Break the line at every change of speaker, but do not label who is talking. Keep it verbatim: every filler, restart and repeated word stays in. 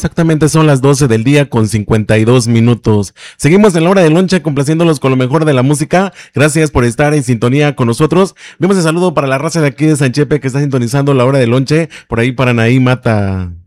Exactamente son las doce del día con cincuenta y dos minutos. Seguimos en la hora de lonche complaciéndolos con lo mejor de la música. Gracias por estar en sintonía con nosotros. Vemos el saludo para la raza de aquí de Sanchepe que está sintonizando la hora de lonche. Por ahí para Naí Mata.